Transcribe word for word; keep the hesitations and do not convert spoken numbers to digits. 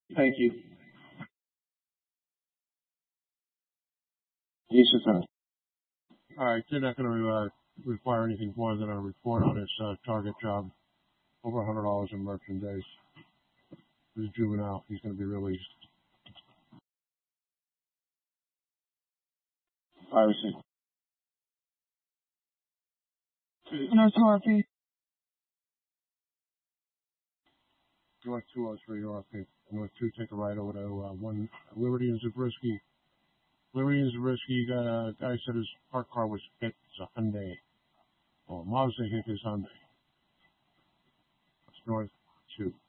Thank you. Yes, sir. All right, they're not going to uh, require anything more than a report on his uh, target job. Over one hundred dollars in merchandise. He's a juvenile. He's going to be released. Piracy. North R P. North two oh three R P. North two, take a right over to uh, one Liberty and Zabriskie. Liberty and Zabriskie, got a guy said his parked car was hit. It's a Hyundai. Oh, Mazda hit his Hyundai. It's North two.